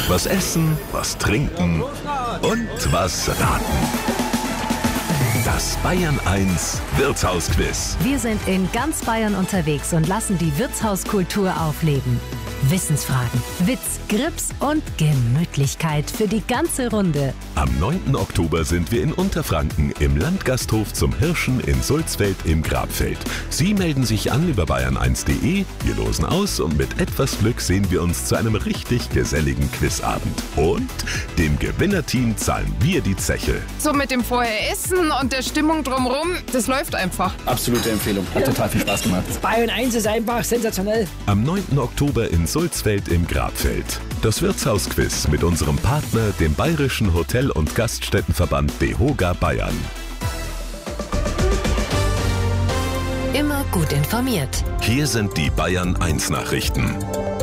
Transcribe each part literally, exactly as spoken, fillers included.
Was essen, was trinken und was raten. Das Bayern eins Wirtshausquiz. Wir sind in ganz Bayern unterwegs und lassen die Wirtshauskultur aufleben. Wissensfragen, Witz, Grips und Gemütlichkeit für die ganze Runde. Am neunten Oktober sind wir in Unterfranken im Landgasthof zum Hirschen in Sulzfeld im Grabfeld. Sie melden sich an über bayern eins punkt de, wir losen aus und mit etwas Glück sehen wir uns zu einem richtig geselligen Quizabend. Und dem Gewinnerteam zahlen wir die Zeche. So mit dem vorher Essen und der Stimmung drumherum, das läuft einfach. Absolute Empfehlung, hat total viel Spaß gemacht. Das Bayern eins ist einfach sensationell. Am neunten Oktober in Sulzfeld im Grabfeld. Das Wirtshausquiz mit unserem Partner, dem Bayerischen Hotel- und Gaststättenverband DEHOGA Bayern. Immer gut informiert. Hier sind die Bayern eins Nachrichten.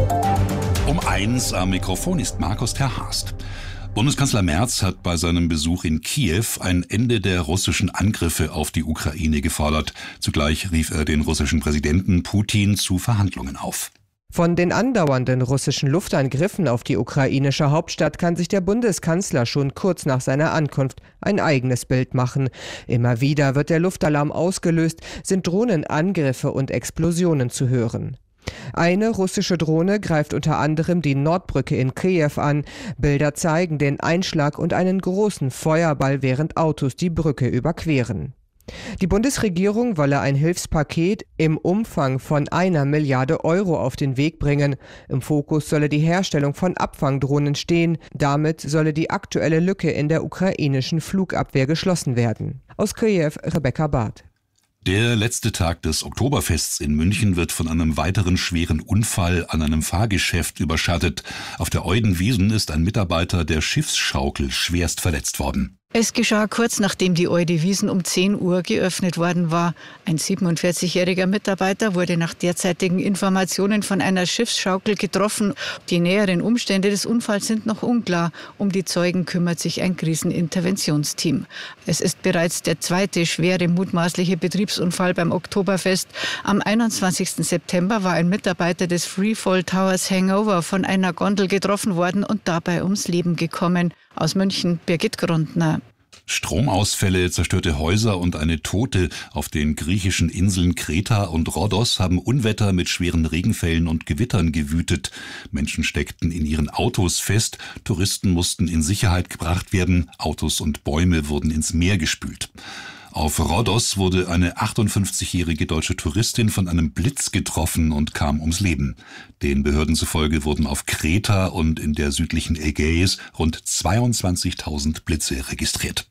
Um eins am Mikrofon ist Markus Terhast. Bundeskanzler Merz hat bei seinem Besuch in Kiew ein Ende der russischen Angriffe auf die Ukraine gefordert. Zugleich rief er den russischen Präsidenten Putin zu Verhandlungen auf. Von den andauernden russischen Luftangriffen auf die ukrainische Hauptstadt kann sich der Bundeskanzler schon kurz nach seiner Ankunft ein eigenes Bild machen. Immer wieder wird der Luftalarm ausgelöst, sind Drohnenangriffe und Explosionen zu hören. Eine russische Drohne greift unter anderem die Nordbrücke in Kiew an. Bilder zeigen den Einschlag und einen großen Feuerball, während Autos die Brücke überqueren. Die Bundesregierung wolle ein Hilfspaket im Umfang von einer Milliarde Euro auf den Weg bringen. Im Fokus solle die Herstellung von Abfangdrohnen stehen. Damit solle die aktuelle Lücke in der ukrainischen Flugabwehr geschlossen werden. Aus Kiew, Rebecca Barth. Der letzte Tag des Oktoberfests in München wird von einem weiteren schweren Unfall an einem Fahrgeschäft überschattet. Auf der Eudenwiesen ist ein Mitarbeiter der Schiffsschaukel schwerst verletzt worden. Es geschah kurz nachdem die Eudewiesen um zehn Uhr geöffnet worden war. Ein siebenundvierzigjähriger Mitarbeiter wurde nach derzeitigen Informationen von einer Schiffsschaukel getroffen. Die näheren Umstände des Unfalls sind noch unklar. Um die Zeugen kümmert sich ein Kriseninterventionsteam. Es ist bereits der zweite schwere mutmaßliche Betriebsunfall beim Oktoberfest. Am einundzwanzigsten September war ein Mitarbeiter des Freefall Towers Hangover von einer Gondel getroffen worden und dabei ums Leben gekommen. Aus München, Birgit Grundner. Stromausfälle, zerstörte Häuser und eine Tote auf den griechischen Inseln Kreta und Rhodos haben Unwetter mit schweren Regenfällen und Gewittern gewütet. Menschen steckten in ihren Autos fest, Touristen mussten in Sicherheit gebracht werden, Autos und Bäume wurden ins Meer gespült. Auf Rhodos wurde eine achtundfünfzigjährige deutsche Touristin von einem Blitz getroffen und kam ums Leben. Den Behörden zufolge wurden auf Kreta und in der südlichen Ägäis rund zweiundzwanzigtausend Blitze registriert.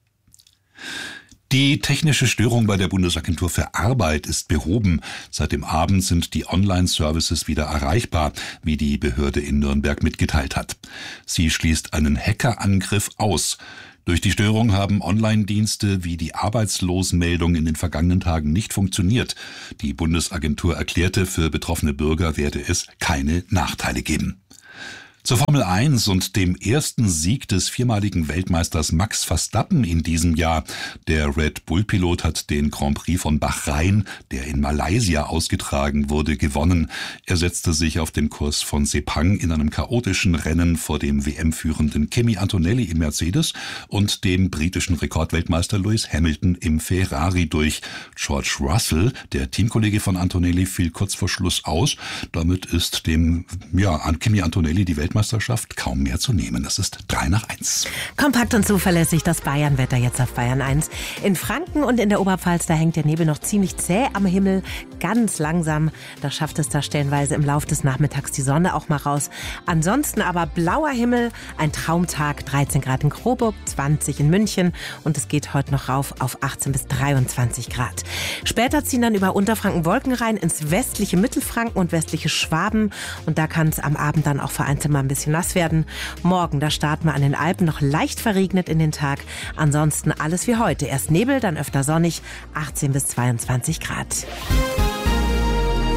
Die technische Störung bei der Bundesagentur für Arbeit ist behoben. Seit dem Abend sind die Online-Services wieder erreichbar, wie die Behörde in Nürnberg mitgeteilt hat. Sie schließt einen Hackerangriff aus. Durch die Störung haben Online-Dienste wie die Arbeitslosenmeldung in den vergangenen Tagen nicht funktioniert. Die Bundesagentur erklärte, für betroffene Bürger werde es keine Nachteile geben. Zur Formel eins und dem ersten Sieg des viermaligen Weltmeisters Max Verstappen in diesem Jahr. Der Red Bull-Pilot hat den Grand Prix von Bahrain, der in Malaysia ausgetragen wurde, gewonnen. Er setzte sich auf den Kurs von Sepang in einem chaotischen Rennen vor dem W M-führenden Kimi Antonelli im Mercedes und dem britischen Rekordweltmeister Lewis Hamilton im Ferrari durch. George Russell, der Teamkollege von Antonelli, fiel kurz vor Schluss aus. Damit ist dem ja, an Kimi Antonelli die Weltmeisterschaft Meisterschaft kaum mehr zu nehmen. Das ist drei nach eins. Kompakt und zuverlässig das Bayernwetter jetzt auf Bayern eins. In Franken und in der Oberpfalz, da hängt der Nebel noch ziemlich zäh am Himmel. Ganz langsam. Da schafft es da stellenweise im Laufe des Nachmittags die Sonne auch mal raus. Ansonsten aber blauer Himmel, ein Traumtag, dreizehn Grad in Coburg, zwanzig in München und es geht heute noch rauf auf achtzehn bis dreiundzwanzig Grad. Später ziehen dann über Unterfranken Wolken rein ins westliche Mittelfranken und westliche Schwaben und da kann es am Abend dann auch vereinzelt mal ein bisschen nass werden. Morgen, da starten wir an den Alpen noch leicht verregnet in den Tag. Ansonsten alles wie heute. Erst Nebel, dann öfter sonnig, achtzehn bis zweiundzwanzig Grad.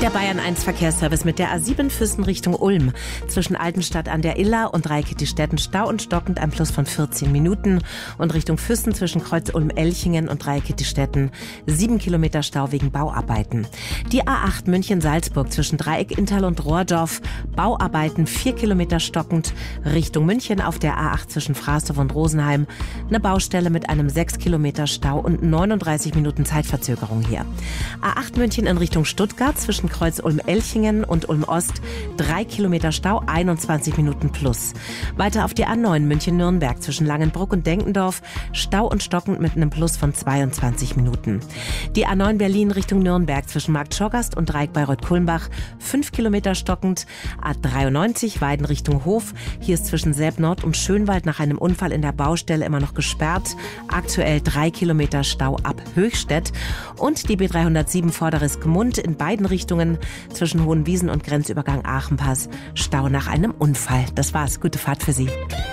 Der Bayern eins Verkehrsservice mit der A sieben Füssen Richtung Ulm. Zwischen Altenstadt an der Iller und Dreikitti-Städten Stau und stockend, ein Plus von vierzehn Minuten. Und Richtung Füssen zwischen Kreuz Ulm-Elchingen und Dreikitti-Städten sieben Kilometer Stau wegen Bauarbeiten. Die A acht München-Salzburg zwischen Dreieck, Inntal und Rohrdorf. Bauarbeiten vier Kilometer stockend. Richtung München auf der A acht zwischen Fraßdorf und Rosenheim. Eine Baustelle mit einem sechs Kilometer Stau und neununddreißig Minuten Zeitverzögerung hier. A acht München in Richtung Stuttgart zwischen Kreuz Ulm-Elchingen und Ulm-Ost, drei Kilometer Stau, einundzwanzig Minuten plus. Weiter auf die A neun München-Nürnberg zwischen Langenbruck und Denkendorf, Stau und stockend mit einem Plus von zweiundzwanzig Minuten. Die A neun Berlin Richtung Nürnberg zwischen Markt Schorgast und Dreieck Bayreuth-Kulmbach, fünf Kilometer stockend. A dreiundneunzig Weiden Richtung Hof, hier ist zwischen Selb-Nord und Schönwald nach einem Unfall in der Baustelle immer noch gesperrt. Aktuell drei Kilometer Stau ab Höchstädt. Und die B dreihundertsieben Vorderes Gmund in beiden Richtungen zwischen Hohenwiesen und Grenzübergang Aachenpass. Stau nach einem Unfall. Das war's. Gute Fahrt für Sie.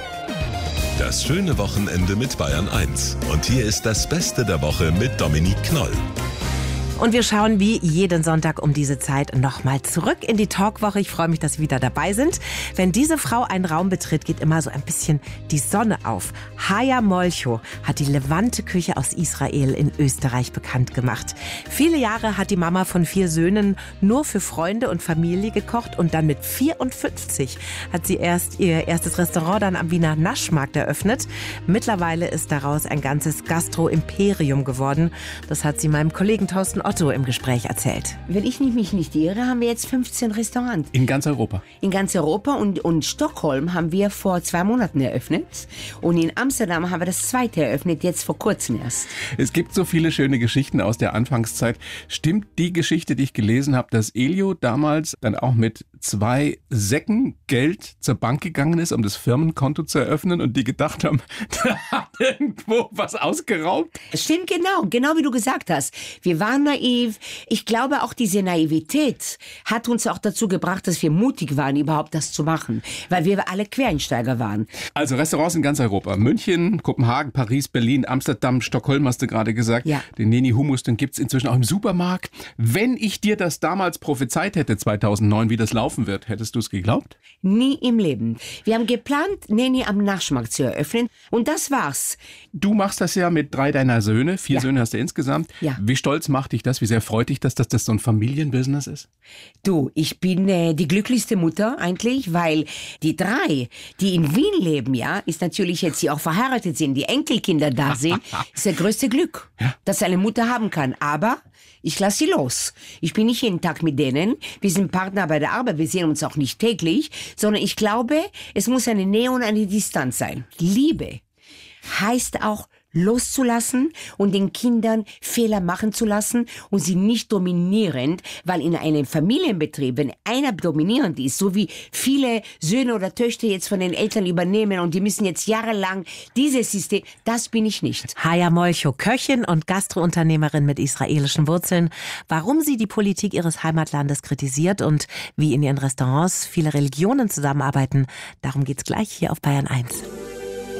Das schöne Wochenende mit Bayern eins. Und hier ist das Beste der Woche mit Dominique Knoll. Und wir schauen wie jeden Sonntag um diese Zeit nochmal zurück in die Talkwoche. Ich freue mich, dass Sie wieder dabei sind. Wenn diese Frau einen Raum betritt, geht immer so ein bisschen die Sonne auf. Chaya Molcho hat die Levante-Küche aus Israel in Österreich bekannt gemacht. Viele Jahre hat die Mama von vier Söhnen nur für Freunde und Familie gekocht und dann mit vierundfünfzig hat sie erst ihr erstes Restaurant dann am Wiener Naschmarkt eröffnet. Mittlerweile ist daraus ein ganzes Gastro-Imperium geworden. Das hat sie meinem Kollegen Thorsten Otto im Gespräch erzählt. Wenn ich mich nicht irre, haben wir jetzt fünfzehn Restaurants. In ganz Europa? In ganz Europa und, und Stockholm haben wir vor zwei Monaten eröffnet. Und in Amsterdam haben wir das zweite eröffnet, jetzt vor kurzem erst. Es gibt so viele schöne Geschichten aus der Anfangszeit. Stimmt die Geschichte, die ich gelesen habe, dass Elio damals dann auch mit zwei Säcken Geld zur Bank gegangen ist, um das Firmenkonto zu eröffnen und die gedacht haben, da hat irgendwo was ausgeraubt? Stimmt, genau. Genau wie du gesagt hast. Wir waren naiv. Ich glaube, auch diese Naivität hat uns auch dazu gebracht, dass wir mutig waren, überhaupt das zu machen. Weil wir alle Quereinsteiger waren. Also Restaurants in ganz Europa. München, Kopenhagen, Paris, Berlin, Amsterdam, Stockholm hast du gerade gesagt. Ja. Den Neni Hummus, den gibt's inzwischen auch im Supermarkt. Wenn ich dir das damals prophezeit hätte, zweitausendneun, wie das laufen wird, hättest du es geglaubt? Nie im Leben. Wir haben geplant, Neni am Naschmarkt zu eröffnen. Und das war's. Du machst das ja mit drei deiner Söhne. Vier Ja. Söhne hast du insgesamt. Ja. Wie stolz macht dich das? Wie sehr freut dich das, dass das so ein Familienbusiness ist? Du, ich bin äh, die glücklichste Mutter eigentlich, weil die drei, die in Wien leben, ja, ist natürlich jetzt, die auch verheiratet sind, die Enkelkinder da sind, ist das größte Glück, Ja. das eine Mutter haben kann. Aber ich lasse sie los. Ich bin nicht jeden Tag mit denen. Wir sind Partner bei der Arbeit. Wir sehen uns auch nicht täglich, sondern ich glaube, es muss eine Nähe und eine Distanz sein. Liebe heißt auch loszulassen und den Kindern Fehler machen zu lassen und sie nicht dominierend, weil in einem Familienbetrieb, wenn einer dominierend ist, so wie viele Söhne oder Töchter jetzt von den Eltern übernehmen und die müssen jetzt jahrelang dieses System, das bin ich nicht. Chaya Molcho, Köchin und Gastrounternehmerin mit israelischen Wurzeln. Warum sie die Politik ihres Heimatlandes kritisiert und wie in ihren Restaurants viele Religionen zusammenarbeiten, darum geht's gleich hier auf Bayern eins.